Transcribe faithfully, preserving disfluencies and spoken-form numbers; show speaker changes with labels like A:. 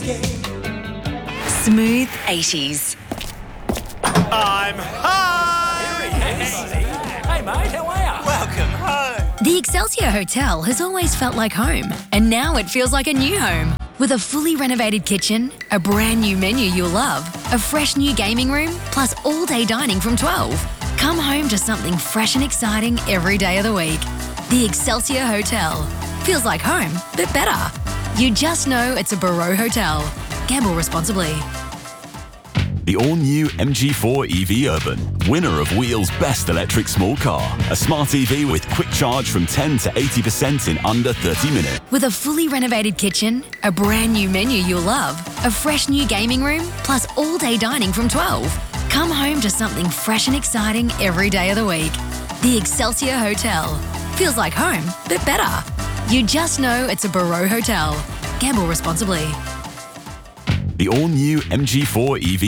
A: Smooth eighties.
B: I'm home!
C: Hey mate, how are you?
B: Welcome home!
A: The Excelsior Hotel has always felt like home, and now it feels like a new home. With a fully renovated kitchen, a brand new menu you'll love, a fresh new gaming room, plus all-day dining from twelve. Come home to something fresh and exciting every day of the week. The Excelsior Hotel. Feels like home, but better. You just know it's a Barreau Hotel. Gamble responsibly.
D: The all-new M G four E V Urban, winner of Wheel's Best Electric Small Car. A smart E V with quick charge from ten to eighty percent in under thirty minutes.
A: With a fully renovated kitchen, a brand new menu you'll love, a fresh new gaming room, plus all-day dining from twelve. Come home to something fresh and exciting every day of the week. The Excelsior Hotel. Feels like home, but better. You just know it's a Barreau Hotel. Gamble responsibly.
D: The all-new M G four E V